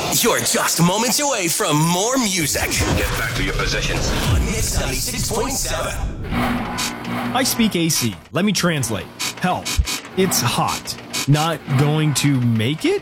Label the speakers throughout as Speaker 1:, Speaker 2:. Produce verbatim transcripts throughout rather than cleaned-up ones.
Speaker 1: You're just moments away from more music.
Speaker 2: Get back to your positions.
Speaker 1: On Mix ninety-six point seven.
Speaker 3: I speak A C. Let me translate. Help. It's hot. Not going to make it?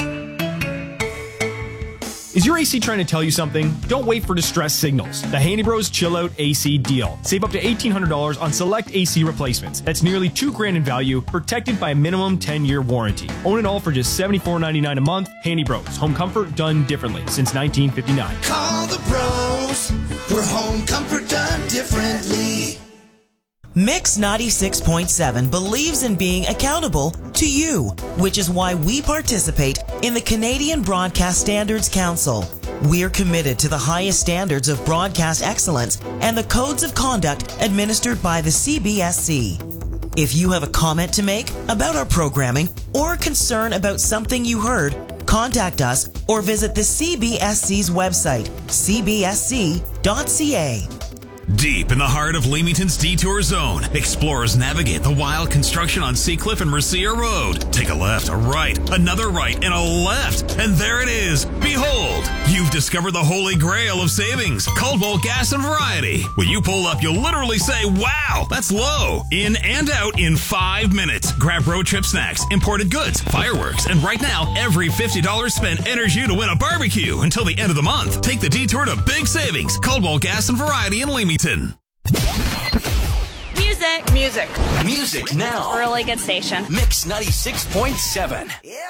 Speaker 3: Is your A C trying to tell you something? Don't wait for distress signals. The Handy Bros Chill Out A C deal. Save up to eighteen hundred dollars on select A C replacements. That's nearly two grand in value, protected by a minimum ten-year warranty. Own it all for just seventy-four ninety-nine a month. Handy Bros. Home comfort done differently since nineteen fifty-nine.
Speaker 4: Call the pros for home comfort done differently.
Speaker 5: Mix ninety-six point seven believes in being accountable to you, which is why we participate in the Canadian Broadcast Standards Council. We're committed to the highest standards of broadcast excellence and the codes of conduct administered by the C B S C. If you have a comment to make about our programming or a concern about something you heard, contact us or visit the C B S C's website, c b s c dot c a.
Speaker 6: Deep in the heart of Leamington's Detour Zone, explorers navigate the wild construction on Seacliff and Mercia Road. Take a left, a right, another right, and a left. And there it is. Behold, you've discovered the holy grail of savings, Caldwell Gas and Variety. When you pull up, you'll literally say, wow, that's low. In and out in five minutes. Grab road trip snacks, imported goods, fireworks, and right now, every fifty dollars spent enters you to win a barbecue until the end of the month. Take the detour to big savings, Caldwell Gas and Variety in Leamington.
Speaker 7: Music. Music.
Speaker 1: Music now.
Speaker 7: Really good station.
Speaker 1: Mix ninety-six point seven.
Speaker 4: Yeah.